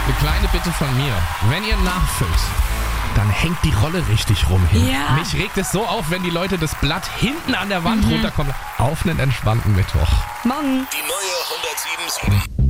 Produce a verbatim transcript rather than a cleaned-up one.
eine kleine Bitte von mir. Wenn ihr nachfüllt, dann hängt die Rolle richtig rum hin. Ja. Mich regt es so auf, wenn die Leute das Blatt hinten an der Wand mhm. runterkommen. Auf einen entspannten Mittwoch. Mann. Die neue hundertsieben Komma sieben.